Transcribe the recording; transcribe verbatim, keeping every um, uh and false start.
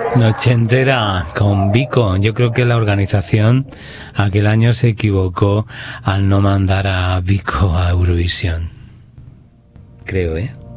Noche entera con Vico. Yo creo que la organización aquel año se equivocó al no mandar a Vico a Eurovisión. Creo, ¿eh?